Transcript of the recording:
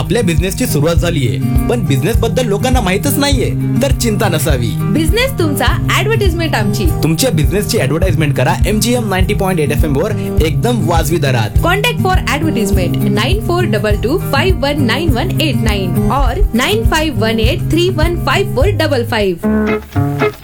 आपल्या बिझनेसची सुरुवात झालीये पण बिझनेस बद्दल लोकांना माहितच नाहीये, तर चिंता नसावी. बिझनेस तुमचा, ऍडव्हर्टाइजमेंट आमची. तुमच्या बिझनेसची ऍडव्हर्टाइजमेंट करा MGM 90.8 FM वर एकदम वाजवी दरात. Contact for advertisement 9422519189 or 9518315455.